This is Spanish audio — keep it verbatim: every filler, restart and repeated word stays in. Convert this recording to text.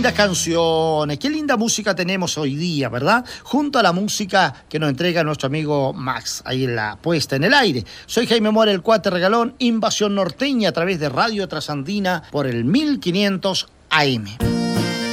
lindas canciones, qué linda música tenemos hoy día, ¿verdad? Junto a la música que nos entrega nuestro amigo Max, ahí en la puesta en el aire. Soy Jaime Mora, el Cuate Regalón, Invasión Norteña a través de Radio Trasandina por el mil quinientos A M.